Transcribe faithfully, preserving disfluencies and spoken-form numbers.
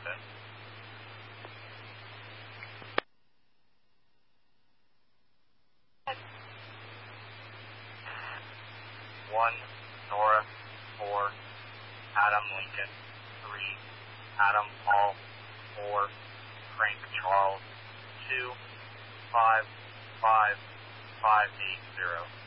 Washington. One, Nora, four, Adam Lincoln, three, Adam Paul, four, Frank Charles, two, five, five, five, eight, zero.